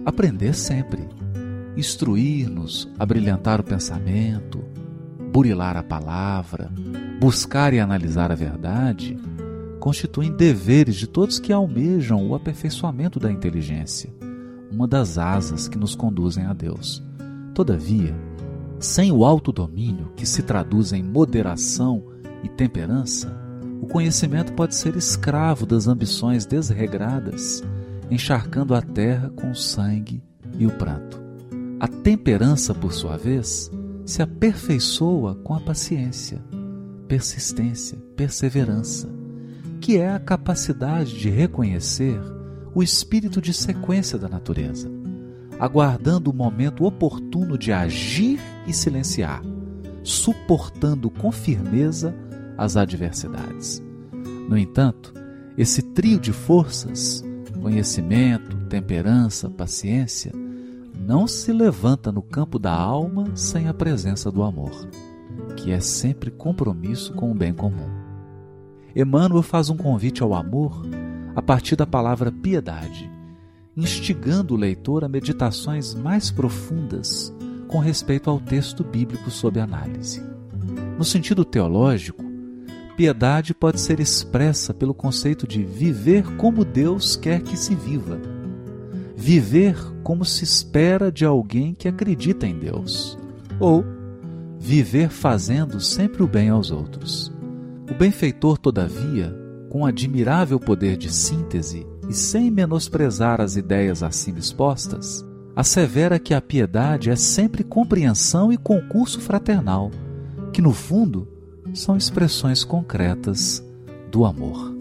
aprender sempre, instruir-nos, abrilhantar o pensamento, burilar a palavra, buscar e analisar a verdade, constituem deveres de todos que almejam o aperfeiçoamento da inteligência, uma das asas que nos conduzem a Deus. Todavia, sem o autodomínio, que se traduz em moderação e temperança, o conhecimento pode ser escravo das ambições desregradas, encharcando a terra com o sangue e o pranto. A temperança, por sua vez, se aperfeiçoa com a paciência, persistência, perseverança, que é a capacidade de reconhecer o espírito de sequência da natureza, aguardando o momento oportuno de agir e silenciar, suportando com firmeza as adversidades. No entanto, esse trio de forças, conhecimento, temperança, paciência, não se levanta no campo da alma sem a presença do amor, que é sempre compromisso com o bem comum. Emmanuel faz um convite ao amor a partir da palavra piedade, instigando o leitor a meditações mais profundas com respeito ao texto bíblico sob análise. No sentido teológico, piedade pode ser expressa pelo conceito de viver como Deus quer que se viva, viver como se espera de alguém que acredita em Deus, ou viver fazendo sempre o bem aos outros. O benfeitor, todavia, com admirável poder de síntese e sem menosprezar as ideias acima expostas, assevera que a piedade é sempre compreensão e concurso fraternal, que no fundo são expressões concretas do amor.